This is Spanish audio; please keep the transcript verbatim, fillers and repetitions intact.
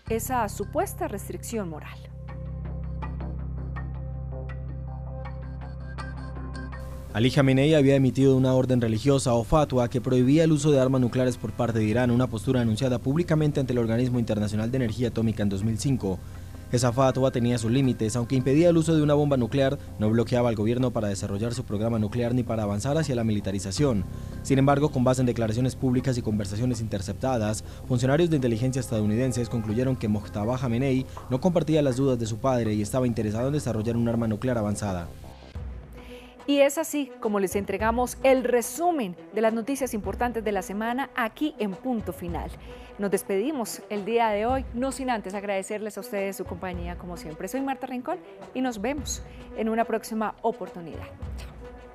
esa supuesta restricción moral. Ali Jamenei había emitido una orden religiosa o fatwa que prohibía el uso de armas nucleares por parte de Irán, una postura anunciada públicamente ante el Organismo Internacional de Energía Atómica en dos mil cinco. Esa fatwa tenía sus límites, aunque impedía el uso de una bomba nuclear, no bloqueaba al gobierno para desarrollar su programa nuclear ni para avanzar hacia la militarización. Sin embargo, con base en declaraciones públicas y conversaciones interceptadas, funcionarios de inteligencia estadounidenses concluyeron que Mojtaba Jamenei no compartía las dudas de su padre y estaba interesado en desarrollar un arma nuclear avanzada. Y es así como les entregamos el resumen de las noticias importantes de la semana aquí en Punto Final. Nos despedimos el día de hoy, no sin antes agradecerles a ustedes su compañía como siempre. Soy Marta Rincón y nos vemos en una próxima oportunidad. Chao.